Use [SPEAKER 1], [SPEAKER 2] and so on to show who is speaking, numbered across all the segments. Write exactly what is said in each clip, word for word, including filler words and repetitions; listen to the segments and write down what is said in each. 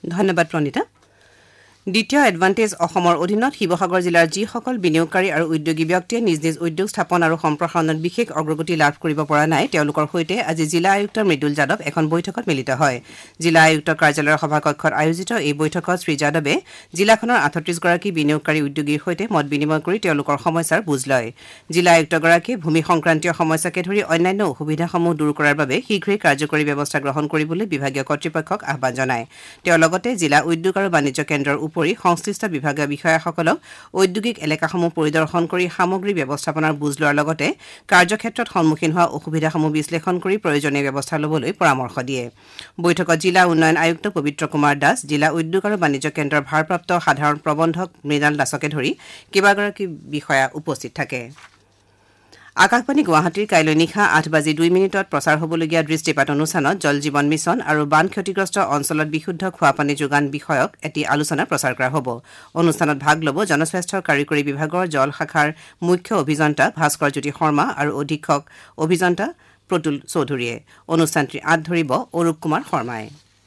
[SPEAKER 1] ধন্যবাদ প্ৰণীতা। দ্বিতীয় এডভান্টেজ অসমৰ অধীনত শিৱসাগৰ জিলাৰ যিসকল বিনিয়োগকাৰী আৰু উদ্যোগী ব্যক্তিয়ে নিজ নিজ উদ্যোগ স্থাপন আৰু সম্প্ৰসাৰণত বিশেষ অগ্ৰগতি লাভ কৰিব পৰা নাই তেওঁলোকৰ সৈতে আজি জিলা আয়ুক্ত মৃদুল যাদৱ এখন বৈঠকত মিলিত হয়। জিলা আয়ুক্ত কাৰ্যালয়ৰ সভাকক্ষত আয়োজিত এই বৈঠকত শ্ৰী যাদৱে জিলাখনৰ আঠত্ৰিশ গৰাকী বিনিয়োগকাৰী উদ্যোগীৰ সৈতে মত বিনিময় কৰি তেওঁলোকৰ সমস্যাৰ বুজ লয়। জিলা আয়ুক্তগৰাকীয়ে ভূমি সংক্ৰান্তীয় সমস্যাকে ধৰি অন্যান্য অসুবিধাসমূহ দূৰ কৰাৰ বাবে শীঘ্ৰেই কাৰ্যকৰী ব্যৱস্থা গ্ৰহণ কৰিবলৈ বিভাগীয় কৰ্তৃপক্ষক আহ্বান জনায়। তেওঁ লগতে জিলা উদ্যোগ আৰু বাণিজ্য কেন্দ্ৰৰ উপৰি সংশ্লিষ্ট বিভাগীয় বিষয়াসকলক ঔদ্যোগিক এলেকাসমূহ পৰিদৰ্শন কৰি সামগ্ৰী ব্যৱস্থাপনাৰ বুজ লোৱাৰ লগতে কাৰ্যক্ষেত্ৰত সন্মুখীন হোৱা অসুবিধাসমূহ বিশ্লেষণ কৰি প্ৰয়োজনীয় ব্যৱস্থা ল'বলৈ পৰামৰ্শ দিয়ে। বৈঠকত জিলা উন্নয়ন আয়ুক্ত পবিত্ৰ কুমাৰ দাস, জিলা উদ্যোগ আৰু বাণিজ্য কেন্দ্ৰৰ ভাৰপ্ৰাপ্ত সাধাৰণ প্ৰবন্ধক মৃণাল দাসকে ধৰি কেইবাগৰাকী বিষয়া উপস্থিত থাকে। আকাশবাণী গুৱাহাটীৰ কাইলৈ নিশা আঠ বাজি দুই মিনিটত প্ৰচাৰ হ'বলগীয়া দৃষ্টিপাত অনুষ্ঠানত জল জীৱন মিছন আৰু বান ক্ষতিগ্ৰস্ত অঞ্চলত বিশুদ্ধ খোৱাপানী যোগান বিষয়ক এটি আলোচনা প্ৰচাৰ কৰা হ'ব। অনুষ্ঠানত ভাগ ল'ব জনস্বাস্থ্যৰ কাৰিকৰী বিভাগৰ জল শাখাৰ মুখ্য অভিযন্তা ভাস্কৰ জ্যোতি শৰ্মা আৰু অধীক্ষক অভিযন্তা প্ৰতুল চৌধুৰীয়ে। অনুষ্ঠানটিৰ আঁত ধৰিব অৰূপ কুমাৰ শৰ্মাই।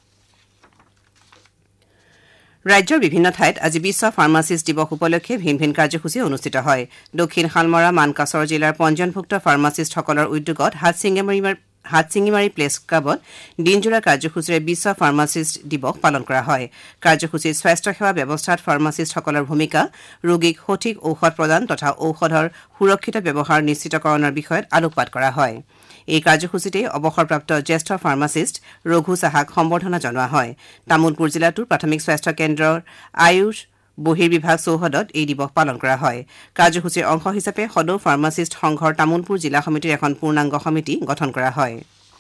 [SPEAKER 1] ৰাজ্যৰ বিভিন্ন ঠাইত আজি বিশ্ব ফাৰ্মাচিষ্ট দিৱস উপলক্ষে ভিন ভিন কাৰ্যসূচী অনুষ্ঠিত হয়। দক্ষিণ শালমৰা মানকাছৰ জিলাৰ পঞ্জীয়নভুক্ত ফাৰ্মাচিষ্টসকলৰ উদ্যোগত হাতছিঙিমাৰী হাতছিঙিমাৰী প্লেছ ক্লাবত দিনজোৰা কাৰ্যসূচীৰে বিশ্ব ফাৰ্মাচিষ্ট দিৱস পালন কৰা হয়। কাৰ্যসূচীত স্বাস্থ্যসেৱা ব্যৱস্থাত ফাৰ্মাচিষ্টসকলৰ ভূমিকা, ৰোগীক সঠিক ঔষধ প্ৰদান তথা ঔষধৰ সুৰক্ষিত ব্যৱহাৰ নিশ্চিতকৰণৰ বিষয়ত আলোকপাত কৰা হয়। এই কাৰ্যসূচীতে অৱসৰপ্ৰাপ্ত জ্যেষ্ঠ ফাৰ্মাচিষ্ট ৰঘু চাহাক সম্বৰ্ধনা জনোৱা হয়। তামোলপুৰ জিলাতো প্ৰাথমিক স্বাস্থ্য কেন্দ্ৰৰ আয়ুষ বহিৰ্বিভাগ চৌহদত এই দিৱস পালন কৰা হয়। কাৰ্যসূচীৰ অংশ হিচাপে সদৌ ফাৰ্মাচিষ্ট সংঘৰ তামোলপুৰ জিলা সমিতিৰ এখন পূৰ্ণাংগ সমিতি গঠন কৰা হয়।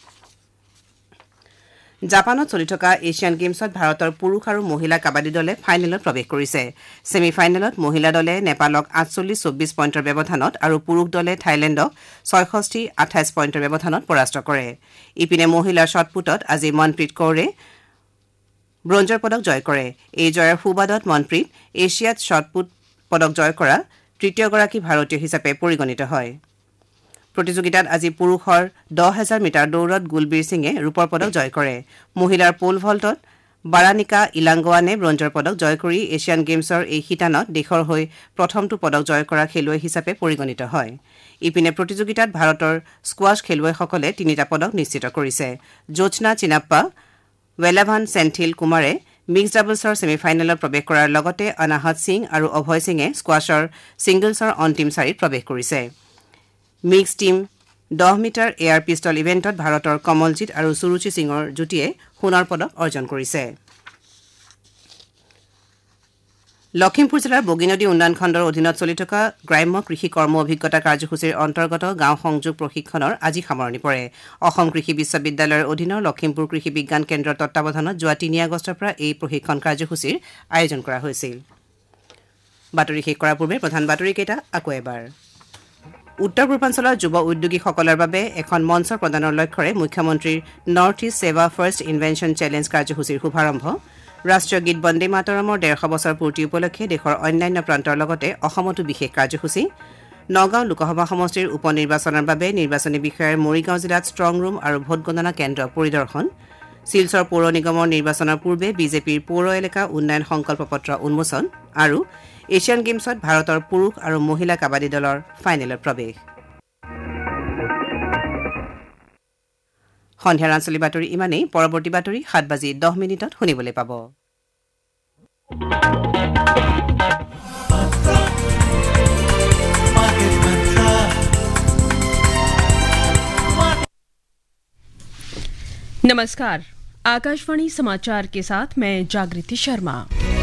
[SPEAKER 1] জাপানত চলি থকা এছিয়ান গেমছত ভাৰতৰ পুৰুষ আৰু মহিলা কাবাডী দলে ফাইনেলত প্ৰৱেশ কৰিছে। ছেমি ফাইনেলত মহিলা দলে নেপালক আঠচল্লিছ চৌব্বিছ পইণ্টৰ ব্যৱধানত আৰু পুৰুষ দলে থাইলেণ্ডক ছয়ষষ্ঠি আঠাইছ পইণ্টৰ ব্যৱধানত পৰাস্ত কৰে। ইপিনে মহিলাৰ শ্বটপুটত আজি মনপ্ৰীত কৌৰে ব্ৰঞ্জৰ পদক জয় কৰে। এই জয়ৰ সুবাদত মনপ্ৰীত এছিয়াত শ্বটপুট পদক জয় কৰা তৃতীয়গৰাকী ভাৰতীয় হিচাপে পৰিগণিত হয়। প্ৰতিযোগিতাত আজি পুৰুষৰ দহ হাজাৰ মিটাৰ দৌৰত গুলবীৰ সিঙে ৰূপৰ পদক জয় কৰে। মহিলাৰ পোল ভল্টত বাৰানিকা ইলাংগোৱানে ব্ৰঞ্জৰ পদক জয় কৰি এছিয়ান গেমছৰ এই শিতানত দেশৰ হৈ প্ৰথমটো পদক জয় কৰা খেলুৱৈ হিচাপে পৰিগণিত হয়। ইপিনে প্ৰতিযোগিতাত ভাৰতৰ স্কোৱাছ খেলুৱৈসকলে তিনিটা পদক নিশ্চিত কৰিছে। জ্যোৎস্না চিনাপ্পা, ৱেলাভান চেণ্থিল কুমাৰে মিক্সড ডাবলছৰ ছেমি ফাইনেলত প্ৰৱেশ কৰাৰ লগতে অনাহত সিং আৰু অভয় সিঙে স্কোৱাছৰ ছিংগলছৰ অন্তিম চাৰিত প্ৰৱেশ কৰিছে। মিক্স টীম দহ মিটাৰ এয়াৰ পিষ্টল ইভেণ্টত ভাৰতৰ কমলজিৎ আৰু সুৰুচি সিঙৰ যুটিয়ে সোণৰ পদক অৰ্জন কৰিছে। লখিমপুৰ জিলাৰ বগীনদী উন্নয়ন খণ্ডৰ অধীনত চলি থকা গ্ৰাম্য কৃষি কৰ্ম অভিজ্ঞতা কাৰ্যসূচীৰ অন্তৰ্গত গাঁও সংযোগ প্ৰশিক্ষণৰ আজি সামৰণি পৰে। অসম কৃষি বিশ্ববিদ্যালয়ৰ অধীনৰ লখিমপুৰ কৃষি বিজ্ঞান কেন্দ্ৰৰ তত্বাৱধানত যোৱা তিনি আগষ্টৰ পৰা এই প্ৰশিক্ষণ কাৰ্যসূচীৰ আয়োজন কৰা হৈছিল। বাতৰি শেষ কৰাৰ পূৰ্বে প্ৰধান বাতৰিকেইটা আকৌ এবাৰ। উত্তৰ পূৰ্বাঞ্চলৰ যুৱ উদ্যোগীসকলৰ বাবে এখন মঞ্চ প্ৰদানৰ লক্ষ্যৰে মুখ্যমন্ত্ৰীৰ north east SEBA first invention challenge কাৰ্যসূচীৰ শুভাৰম্ভ। ৰাষ্ট্ৰীয় গীত বন্দে মাতৰমৰ ডেৰশ বছৰ পূৰ্তি উপলক্ষে দেশৰ অন্যান্য প্ৰান্তৰ লগতে অসমতো বিশেষ কাৰ্যসূচী। নগাঁও লোকসভা সমষ্টিৰ উপ নিৰ্বাচনৰ বাবে নিৰ্বাচনী বিষয়াৰ মৰিগাঁও জিলাত ষ্ট্ৰং ৰুম আৰু ভোটগণনা কেন্দ্ৰ পৰিদৰ্শন। শিলচৰ পৌৰ নিগমৰ নিৰ্বাচনৰ পূৰ্বে বিজেপিৰ পৌৰ এলেকা উন্নয়ন সংকল্প পত্ৰ উন্মোচন আৰু এছিয়ান গেমছত ভাৰতৰ পুৰুষ আৰু মহিলা কাবাডী দলৰ ফাইনেলত প্ৰৱেশ। সন্ধিয়াৰ আঞ্চলিক বাতৰি ইমানেই। পৰৱৰ্তী বাতৰি সাত বাজি দহ মিনিটত শুনিবলৈ পাব।
[SPEAKER 2] नमस्कार, आकाशवाणी समाचार के साथ मैं जागृति शर्मा।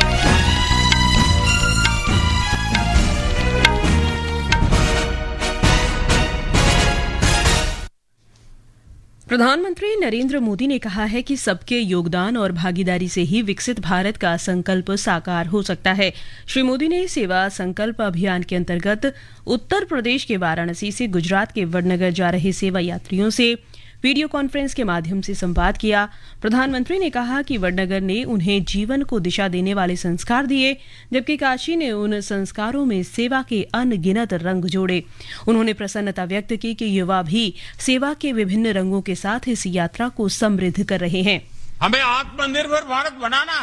[SPEAKER 2] प्रधानमंत्री नरेंद्र मोदी ने कहा है कि सबके योगदान और भागीदारी से ही विकसित भारत का संकल्प साकार हो सकता है। श्री मोदी ने सेवा संकल्प अभियान के अंतर्गत उत्तर प्रदेश के वाराणसी से गुजरात के वडनगर जा रहे सेवा यात्रियों से वीडियो कॉन्फ्रेंस के माध्यम से संवाद किया। प्रधानमंत्री ने कहा कि वडनगर ने उन्हें जीवन को दिशा देने वाले संस्कार दिए, जबकि काशी ने उन संस्कारों में सेवा के अनगिनत रंग जोड़े। उन्होंने प्रसन्नता व्यक्त की कि युवा भी सेवा के विभिन्न रंगों के साथ इस यात्रा को समृद्ध कर रहे हैं।
[SPEAKER 3] हमें आत्मनिर्भर भारत बनाना